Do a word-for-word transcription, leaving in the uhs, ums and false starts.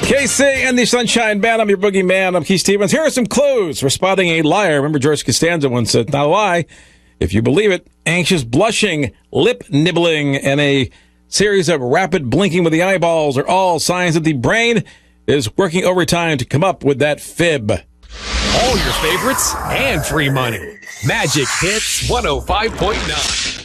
K C and the Sunshine Band. I'm your boogeyman. I'm Keith Stevens. Here are some clues for spotting a liar. Remember, George Costanza once said, not a lie. If you believe it, anxious blushing, lip nibbling, and a series of rapid blinking with the eyeballs are all signs that the brain is working overtime to come up with that fib. All your favorites and free money. Magic Hits one oh five point nine.